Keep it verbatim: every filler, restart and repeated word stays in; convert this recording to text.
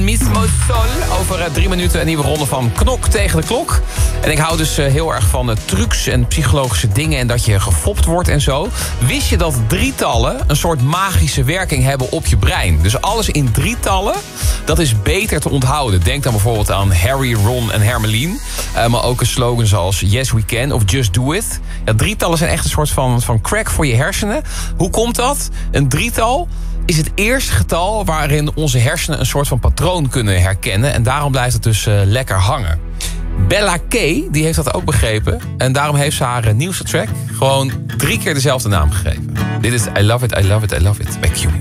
Mismo Sol. Over uh, drie minuten een nieuwe ronde van Knok tegen de klok. En ik hou dus uh, heel erg van uh, trucs en psychologische dingen... en dat je gefopt wordt en zo. Wist je dat drietallen een soort magische werking hebben op je brein? Dus alles in drietallen, dat is beter te onthouden. Denk dan bijvoorbeeld aan Harry, Ron en Hermeline. Uh, maar ook een slogan zoals Yes We Can of Just Do It. Ja, drietallen zijn echt een soort van, van crack voor je hersenen. Hoe komt dat? Een drietal is het eerste getal waarin onze hersenen een soort van patroon kunnen herkennen. En daarom blijft het dus uh, lekker hangen. Bella K, die heeft dat ook begrepen. En daarom heeft ze haar uh, nieuwste track gewoon drie keer dezelfde naam gegeven. Dit is I Love It, I Love It, I Love It bij Q.